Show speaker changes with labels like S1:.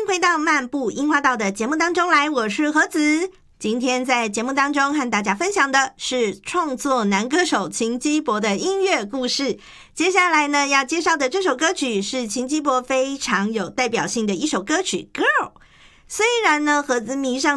S1: 迎回到漫步樱花道的节目当中来，我是何子。今天在节目当中和大家分享的是创作男歌手秦基博的音乐故事。接下来呢，要介绍的这首歌曲是秦基博非常有代表性的一首歌曲《Girl》。虽然呢，何子迷上